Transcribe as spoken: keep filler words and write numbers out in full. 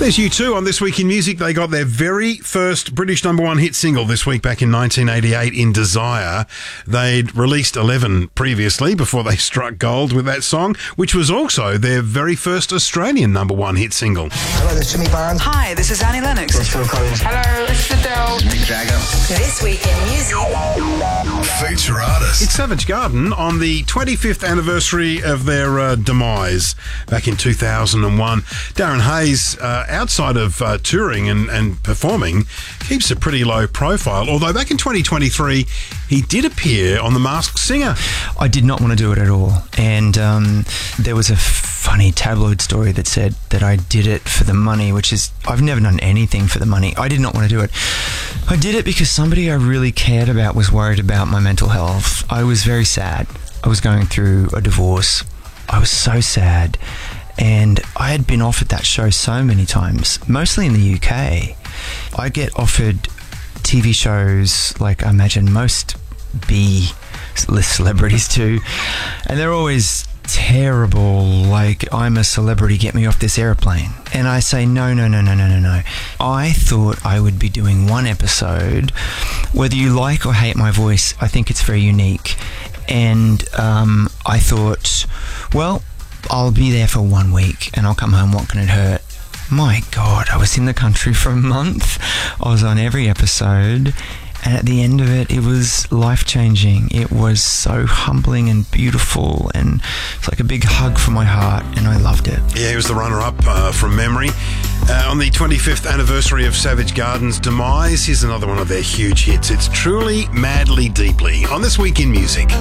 There's U two on This Week in Music. They got their very first British number one hit single this week back in nineteen eighty-eight in Desire. They'd released eleven previously before they struck gold with that song, which was also their very first Australian number one hit single. Hello, this is Jimmy Barnes. Hi, this is Annie Lennox. This is Phil Collins. Hello, this is Adele. Mick Jagger. This Week in Music. Feature artist. It's Savage Garden on the twenty-fifth anniversary of their uh, demise back in two thousand one. Darren Hayes, uh, outside of uh, touring and, and performing, keeps a pretty low profile, although back in twenty twenty-three he did appear on The Masked Singer. I did not want to do it at all, and um, there was a funny tabloid story that said that I did it for the money, which is, I've never done anything for the money. I did not want to do it. I did it because somebody I really cared about was worried about my mental health. I was very sad. I was going through a divorce. I was so sad. And I had been offered that show so many times, mostly in the U K. I get offered T V shows like I imagine most B-list celebrities do, and they're always terrible, like, I'm a celebrity, get me off this airplane. And I say, no, no, no, no, no, no, no. I thought I would be doing one episode. Whether you like or hate my voice, I think it's very unique. And um, I thought, well, I'll be there for one week and I'll come home, what can it hurt? My God, I was in the country for a month. I was on every episode. And at the end of it, it was life-changing. It was so humbling and beautiful, and it's like a big hug from my heart, and I loved it. Yeah, he was the runner-up uh, from memory. Uh, on the twenty-fifth anniversary of Savage Garden's demise, here's another one of their huge hits. It's Truly, Madly, Deeply on This Week in Music.